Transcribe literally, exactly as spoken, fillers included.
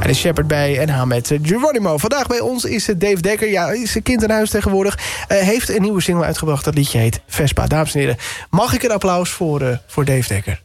De Shepherd bij en H met Geronimo. Vandaag bij ons is Dave Dekker. Ja, is een kind in huis tegenwoordig. Uh, heeft een nieuwe single uitgebracht. Dat liedje heet Vespa. Dames en heren, mag ik een applaus voor, uh, voor Dave Dekker?